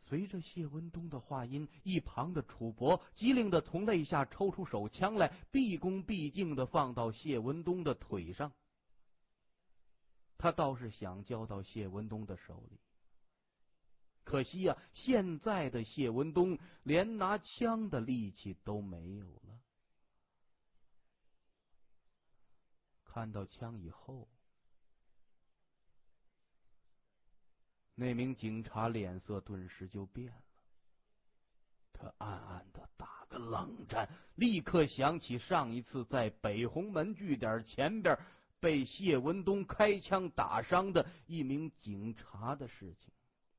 随着谢文东的话音，一旁的楚伯机灵的从肋下抽出手枪来，毕恭毕敬的放到谢文东的腿上。他倒是想交到谢文东的手里，可惜呀，现在的谢文东连拿枪的力气都没有了。看到枪以后，那名警察脸色顿时就变了，他暗暗的打个冷战，立刻想起上一次在北红门据点前边被谢文东开枪打伤的一名警察的事情。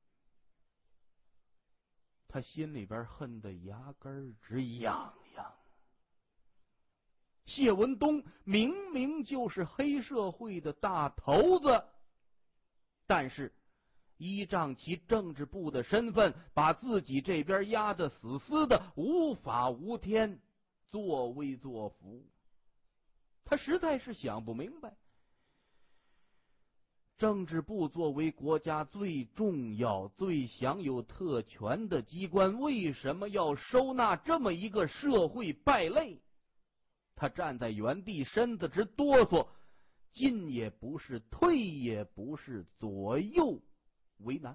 他心里边恨得牙根直痒痒。谢文东明明就是黑社会的大头子，但是依仗其政治部的身份，把自己这边压得死死的，无法无天，作威作福。他实在是想不明白，政治部作为国家最重要、最享有特权的机关，为什么要收纳这么一个社会败类？他站在原地，身子直哆嗦，进也不是，退也不是，左右为难。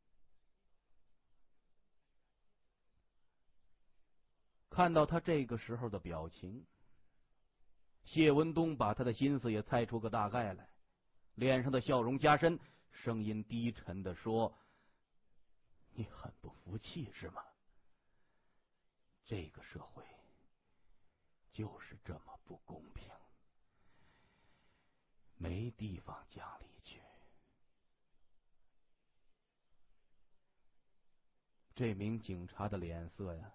看到他这个时候的表情，谢文东把他的心思也猜出个大概来，脸上的笑容加深，声音低沉地说：“你很不服气是吗？这个社会就是这么不公平，没地方讲理去。”这名警察的脸色呀，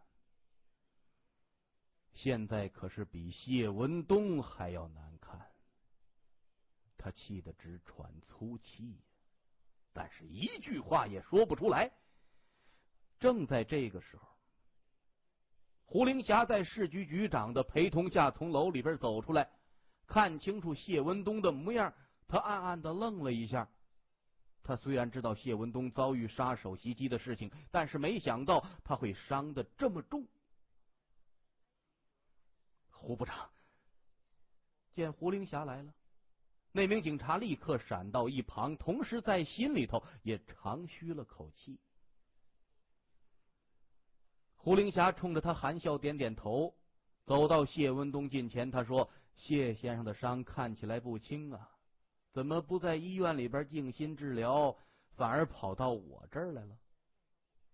现在可是比谢文东还要难看。他气得直喘粗气，但是一句话也说不出来。正在这个时候，胡灵霞在市局局长的陪同下从楼里边走出来，看清楚谢文东的模样，他暗暗的愣了一下。他虽然知道谢文东遭遇杀手袭击的事情，但是没想到他会伤得这么重。胡部长见胡灵霞来了，那名警察立刻闪到一旁，同时在心里头也长吁了口气。胡灵霞冲着他含笑点点头，走到谢文东近前，他说：“谢先生的伤看起来不轻啊，怎么不在医院里边静心治疗，反而跑到我这儿来了？”